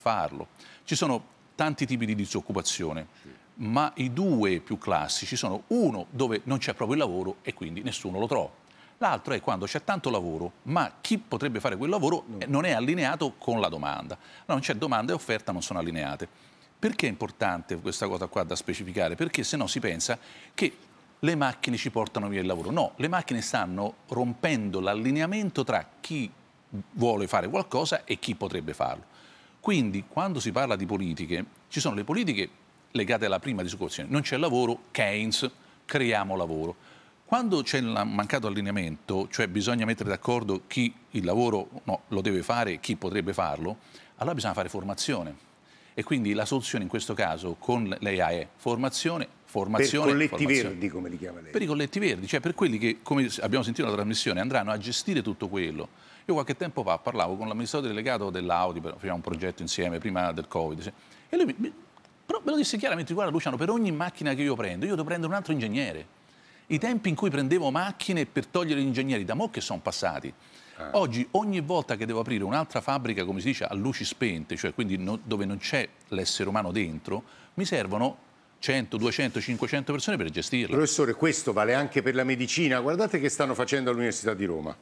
farlo. Ci sono tanti tipi di disoccupazione, ma i due più classici sono uno dove non c'è proprio il lavoro e quindi nessuno lo trova. L'altro è quando c'è tanto lavoro, ma chi potrebbe fare quel lavoro non è allineato con la domanda. Non c'è domanda e offerta, non sono allineate. Perché è importante questa cosa qua da specificare? Perché se no si pensa che le macchine ci portano via il lavoro. No, le macchine stanno rompendo l'allineamento tra chi vuole fare qualcosa e chi potrebbe farlo. Quindi, quando si parla di politiche, ci sono le politiche legate alla prima disoccupazione. Non c'è lavoro, Keynes, creiamo lavoro. Quando c'è il mancato allineamento, cioè bisogna mettere d'accordo chi il lavoro lo deve fare e chi potrebbe farlo, allora bisogna fare formazione. E quindi la soluzione in questo caso con l'AI è formazione. Per colletti verdi, come li chiama lei? Per i colletti verdi, cioè per quelli che, come abbiamo sentito nella trasmissione, andranno a gestire tutto quello. Io qualche tempo fa parlavo con l'amministratore delegato dell'Audi, facevamo un progetto insieme prima del Covid, e lui però me lo disse chiaramente: guarda Luciano, per ogni macchina che io devo prendere un altro ingegnere. I tempi in cui prendevo macchine per togliere gli ingegneri, da mo' che sono passati. Oggi ogni volta che devo aprire un'altra fabbrica, come si dice, a luci spente, cioè quindi dove non c'è l'essere umano dentro, mi servono 100, 200, 500 persone per gestirla. Professore, questo vale anche per la medicina. Guardate che stanno facendo all'Università di Roma.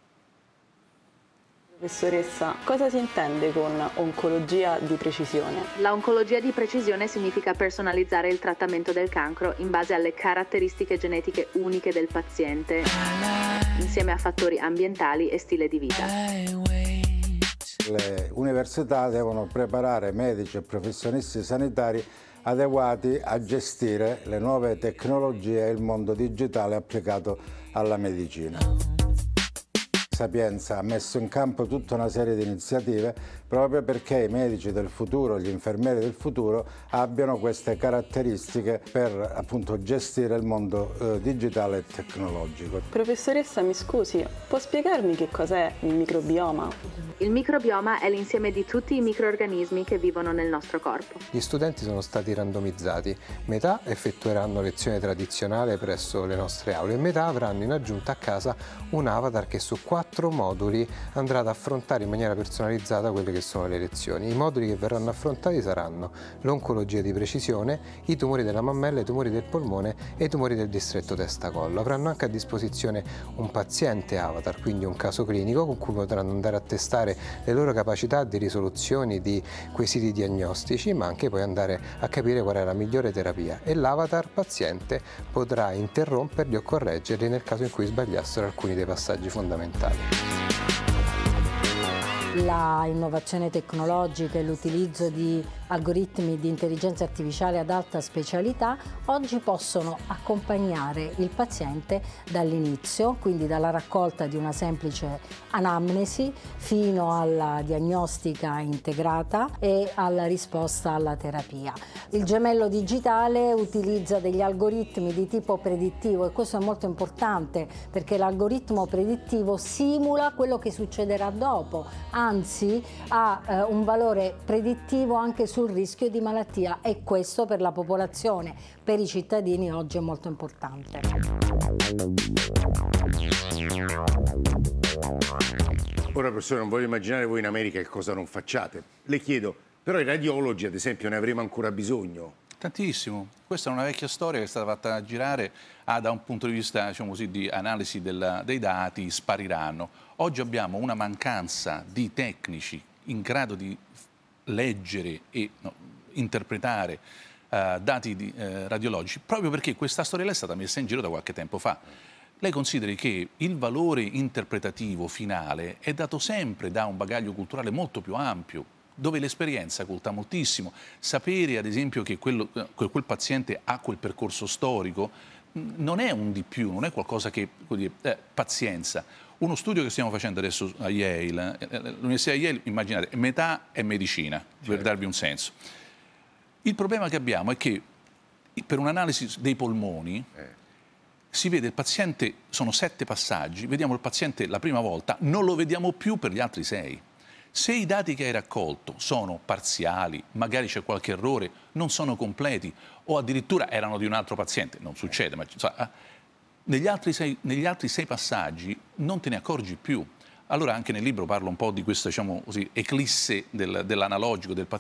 Professoressa, cosa si intende con oncologia di precisione? La oncologia di precisione significa personalizzare il trattamento del cancro in base alle caratteristiche genetiche uniche del paziente, insieme a fattori ambientali e stile di vita. Le università devono preparare medici e professionisti sanitari adeguati a gestire le nuove tecnologie e il mondo digitale applicato alla medicina. Sapienza ha messo in campo tutta una serie di iniziative proprio perché i medici del futuro, gli infermieri del futuro abbiano queste caratteristiche per appunto gestire il mondo digitale e tecnologico. Professoressa, mi scusi, può spiegarmi che cos'è il microbioma? Il microbioma è l'insieme di tutti i microrganismi che vivono nel nostro corpo. Gli studenti sono stati randomizzati, metà effettueranno lezione tradizionale presso le nostre aule e metà avranno in aggiunta a casa un avatar che su 4 moduli andrà ad affrontare in maniera personalizzata quelle che sono le lezioni. I moduli che verranno affrontati saranno l'oncologia di precisione, i tumori della mammella, i tumori del polmone e i tumori del distretto testa-collo. Avranno anche a disposizione un paziente avatar, quindi un caso clinico con cui potranno andare a testare le loro capacità di risoluzione di quesiti diagnostici, ma anche poi andare a capire qual è la migliore terapia, e l'avatar paziente potrà interromperli o correggerli nel caso in cui sbagliassero alcuni dei passaggi fondamentali. La innovazione tecnologica e l'utilizzo di algoritmi di intelligenza artificiale ad alta specialità oggi possono accompagnare il paziente dall'inizio, quindi dalla raccolta di una semplice anamnesi fino alla diagnostica integrata e alla risposta alla terapia. Il gemello digitale utilizza degli algoritmi di tipo predittivo e questo è molto importante perché l'algoritmo predittivo simula quello che succederà dopo, anzi ha un valore predittivo anche sul rischio di malattia, e questo per la popolazione, per i cittadini oggi è molto importante. Ora professore, non voglio immaginare voi in America che cosa non facciate. Le chiedo, però i radiologi ad esempio ne avremo ancora bisogno? Tantissimo. Questa è una vecchia storia che è stata fatta girare da un punto di vista, diciamo così, di analisi dei dati, spariranno. Oggi abbiamo una mancanza di tecnici in grado di leggere e interpretare dati radiologici, proprio perché questa storia è stata messa in giro da qualche tempo fa. Lei consideri che il valore interpretativo finale è dato sempre da un bagaglio culturale molto più ampio, dove l'esperienza conta moltissimo. Sapere, ad esempio, che quel paziente ha quel percorso storico non è un di più, non è qualcosa che... pazienza. Uno studio che stiamo facendo adesso a Yale, l'Università di Yale, immaginate, metà è medicina, per darvi un senso. Il problema che abbiamo è che per un'analisi dei polmoni si vede il paziente, sono 7 passaggi, vediamo il paziente la prima volta, non lo vediamo più per gli altri 6. Se i dati che hai raccolto sono parziali, magari c'è qualche errore, non sono completi o addirittura erano di un altro paziente, non succede, ma negli altri 6 passaggi non te ne accorgi più. Allora anche nel libro parlo un po' di questa, diciamo così, eclisse dell'analogico, del